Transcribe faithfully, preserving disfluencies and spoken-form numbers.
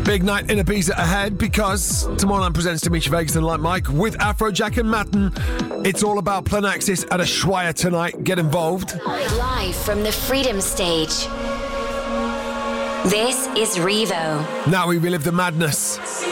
Big night in Ibiza ahead because Tomorrowland presents Dimitri Vegas and Like Mike with Afrojack and Matten. It's all about Planaxis at Ushuaia tonight. Get involved. Live from the Freedom Stage. This is Revo. Now we relive the madness.